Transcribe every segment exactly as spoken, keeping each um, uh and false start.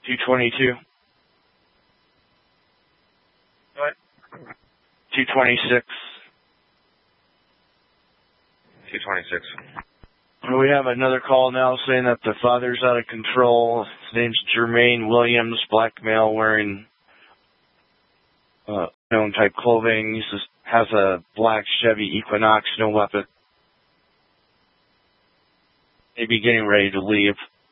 two twenty-two. What? two twenty-six. two twenty-six. We have another call now saying that the father's out of control. His name's Jermaine Williams, black male wearing uh, known type clothing. He just has a black Chevy Equinox, no weapon. Maybe getting ready to leave.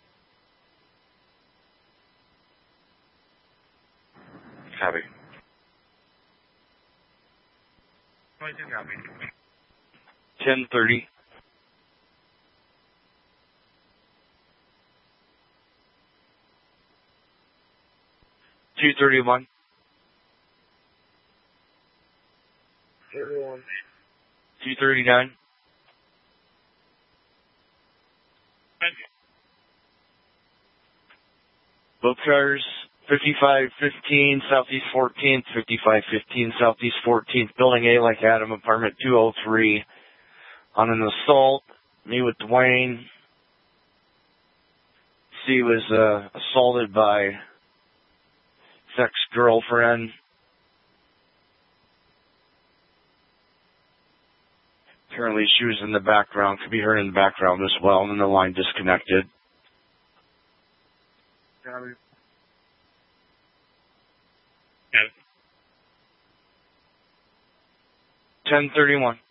Copy. twenty-two copy. ten thirty. two thirty-one. thirty-one. two thirty-nine. Both cars, fifty-five fifteen Southeast fourteenth, fifty-five fifteen Southeast fourteenth, Building A like Adam, apartment two oh three. On an assault, me with Dwayne. C was uh, assaulted by his ex-girlfriend. Apparently she was in the background, could be heard in the background as well, and then the line disconnected. Copy. ten thirty-one.